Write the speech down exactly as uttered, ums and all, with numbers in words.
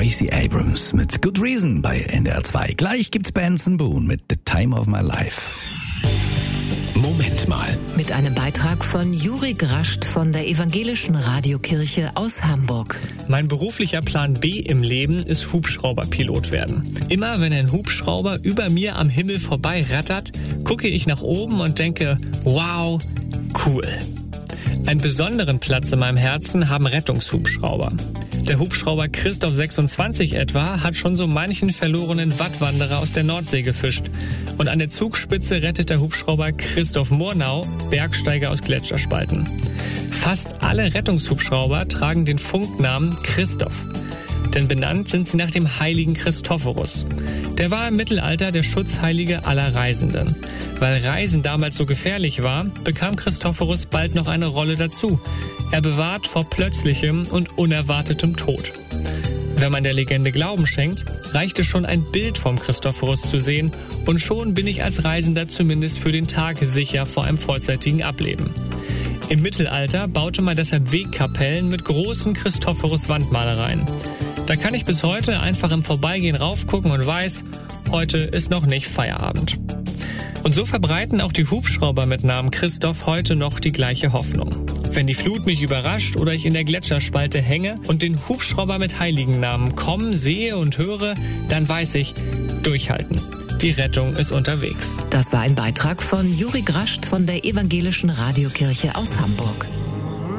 Gracie Abrams mit Good Reason bei N D R zwei. Gleich gibt's Benson Boone mit The Time of My Life. Moment mal. Mit einem Beitrag von Juri Grascht von der Evangelischen Radiokirche aus Hamburg. Mein beruflicher Plan B im Leben ist Hubschrauberpilot werden. Immer wenn ein Hubschrauber über mir am Himmel vorbei rattert, gucke ich nach oben und denke, wow, cool. Einen besonderen Platz in meinem Herzen haben Rettungshubschrauber. Der Hubschrauber Christoph sechsundzwanzig etwa hat schon so manchen verlorenen Wattwanderer aus der Nordsee gefischt. Und an der Zugspitze rettet der Hubschrauber Christoph Murnau Bergsteiger aus Gletscherspalten. Fast alle Rettungshubschrauber tragen den Funknamen Christoph. Denn benannt sind sie nach dem heiligen Christophorus. Der war im Mittelalter der Schutzheilige aller Reisenden. Weil Reisen damals so gefährlich war, bekam Christophorus bald noch eine Rolle dazu. Er bewahrt vor plötzlichem und unerwartetem Tod. Wenn man der Legende Glauben schenkt, reichte schon ein Bild vom Christophorus zu sehen und schon bin ich als Reisender zumindest für den Tag sicher vor einem vorzeitigen Ableben. Im Mittelalter baute man deshalb Wegkapellen mit großen Christophorus-Wandmalereien. Da kann ich bis heute einfach im Vorbeigehen raufgucken und weiß, heute ist noch nicht Feierabend. Und so verbreiten auch die Hubschrauber mit Namen Christoph heute noch die gleiche Hoffnung. Wenn die Flut mich überrascht oder ich in der Gletscherspalte hänge und den Hubschrauber mit Heiligennamen kommen, sehe und höre, dann weiß ich, durchhalten. Die Rettung ist unterwegs. Das war ein Beitrag von Juri Grascht von der Evangelischen Radiokirche aus Hamburg.